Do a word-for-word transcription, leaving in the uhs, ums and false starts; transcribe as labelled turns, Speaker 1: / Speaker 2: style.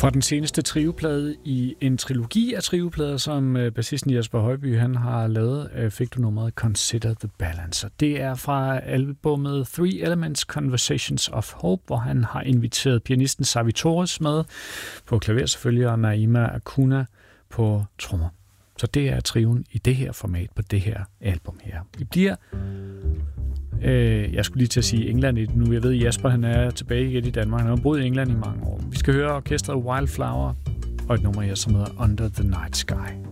Speaker 1: Fra den seneste trioplade i en trilogi af trioplader, som bassisten Jesper Højby han har lavet, fik du nummeret Consider the Balance. Det er fra albumet Three Elements Conversations of Hope, hvor han har inviteret pianisten Xavi Torres med på klaver selvfølgelig, og Naima Acuna på trommer. Så det er trioen i det her format på det her album her. Vi bliver, øh, jeg skulle lige til at sige England nu. Jeg ved, Jasper han er tilbage igen i Danmark. Han har boet i England i mange år. Vi skal høre orkestret Wildflower og et nummer her, som hedder Under the Night Sky.